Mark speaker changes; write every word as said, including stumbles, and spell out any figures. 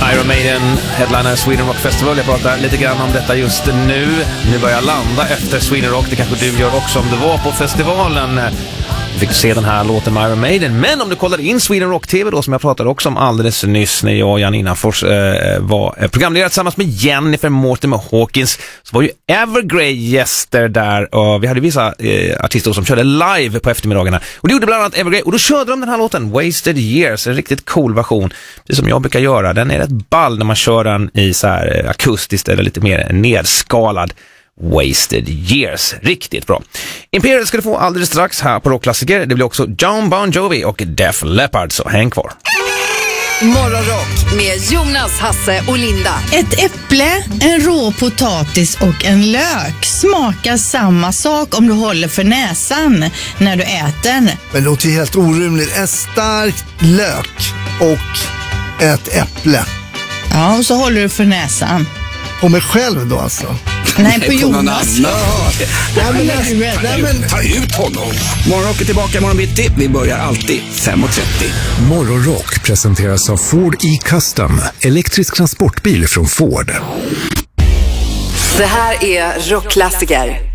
Speaker 1: Iron Maiden headliner Sweden Rock Festival. Jag pratar lite grann om detta just nu. Nu börjar jag landa efter Sweden Rock. Det kanske du gör också om du var på festivalen. Du fick se den här låten med Iron Maiden. Men om du kollar in Sweden Rock T V då, som jag pratade också om alldeles nyss när jag och Janina Fors eh, var programledare tillsammans med Jennifer Mortimer Hawkins, så var ju Evergrey gäster där, och vi hade vissa eh, artister som körde live på eftermiddagarna, och det gjorde bland annat Evergrey, och då körde de den här låten Wasted Years, en riktigt cool version, det som jag brukar göra. Den är rätt ball när man kör den i så här eh, akustiskt eller lite mer nedskalad. Wasted Years, riktigt bra. Imperial ska du få alldeles strax här på Rockklassiker. Det blir också John Bon Jovi och Def Leppard, så häng kvar.
Speaker 2: Morgonrock med Jonas, Hasse och Linda.
Speaker 3: Ett äpple, en rå potatis och en lök smakar samma sak om du håller för näsan när du äter.
Speaker 4: Men det låter ju helt orimligt. En stark lök och ett äpple.
Speaker 3: Ja, och så håller du för näsan.
Speaker 4: På mig själv då alltså?
Speaker 3: Nej, på Jonas.
Speaker 4: Nej, men, nej, nej, men...
Speaker 5: Ta ut honom. Morgonrock är tillbaka imorgon bitti. Vi börjar alltid fem och trettio.
Speaker 6: Morgonrock presenteras av Ford E-Custom. Elektrisk transportbil från Ford.
Speaker 2: Det här är Rockklassiker.